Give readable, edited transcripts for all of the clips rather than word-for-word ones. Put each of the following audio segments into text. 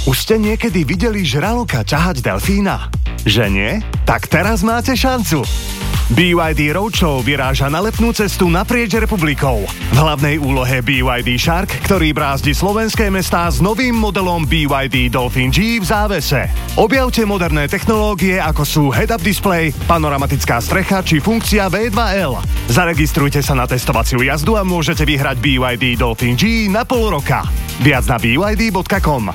Už ste niekedy videli žraloka ťahať delfína? Že nie? Tak teraz máte šancu. BYD Roadshow vyráža na letnú cestu naprieč republikou. V hlavnej úlohe BYD Shark, ktorý brázdi slovenské mestá s novým modelom BYD Dolphin G v závese. Objavte moderné technológie, ako sú head-up display, panoramatická strecha či funkcia V2L. Zaregistrujte sa na testovaciu jazdu a môžete vyhrať BYD Dolphin G na pol roka. Viac na byd.com.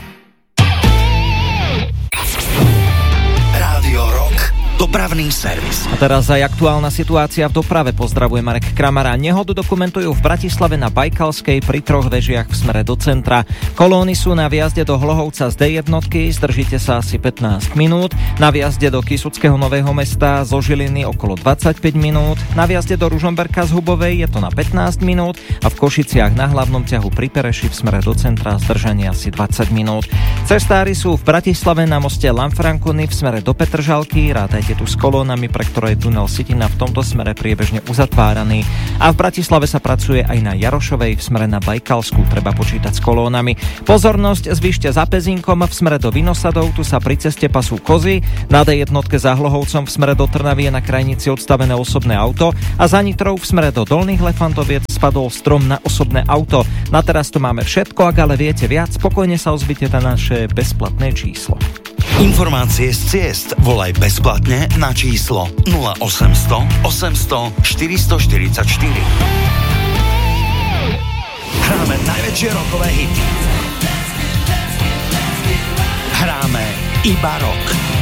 Dopravný servis. A teraz aj aktuálna situácia v doprave. Pozdravuje Marek Kramara. Nehodu dokumentujú v Bratislave na Bajkalskej pri 3 vežiach v smere do centra. Kolóny sú na vjazde do Hlohovca z D1, zdržíte sa asi 15 minút. Na vjazde do Kysuckého Nového Mesta zo Žiliny okolo 25 minút. Na vjazde do Ružomberka z Hubovej je to na 15 minút a v Košiciach na hlavnom ťahu pri Pereši v smere do centra zdržanie asi 20 minút. Cestári sú v Bratislave na moste Lanfranconi v smere do Petržalky. Rátajte tu s kolónami, pre ktoré je tunel Sitina v tomto smere priebežne uzatváraný. A v Bratislave sa pracuje aj na Jarošovej v smere na Bajkalsku, treba počítať s kolónami. Pozornosť zvýšte za Pezínkom v smere do Vinosadov, tu sa pri ceste pasú kozy. Na D1 za Hlohovcom v smere do Trnavy je na krajnici odstavené osobné auto a za Nitrou v smere do Dolných Lefantoviec spadol strom na osobné auto. Na teraz to máme všetko, ak ale viete viac, spokojne sa ozvite na naše bezplatné číslo. Informácie z ciest volaj bezplatne na číslo 0800 800 444. Hráme najväčšie rokové hity. Hráme iba rok.